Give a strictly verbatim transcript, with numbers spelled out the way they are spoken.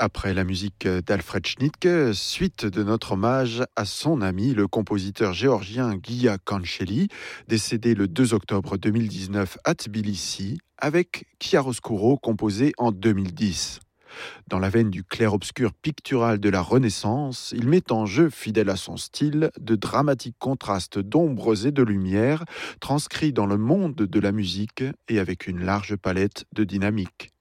Après la musique d'Alfred Schnittke, suite de notre hommage à son ami, le compositeur géorgien Guya Kancheli, décédé le deux octobre deux mille dix-neuf à Tbilissi, avec Chiaroscuro composé en deux mille dix. Dans la veine du clair-obscur pictural de la Renaissance, il met en jeu, fidèle à son style, de dramatiques contrastes d'ombres et de lumière, transcrits dans le monde de la musique et avec une large palette de dynamiques.